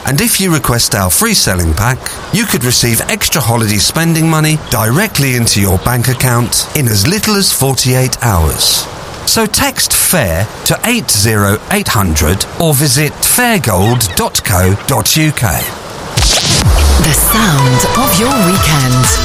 And if you request our free selling pack, you could receive extra holiday spending money directly into your bank account in as little as 48 hours. So text FAIR to 80800 or visit fairgold.co.uk. The sound of your weekend.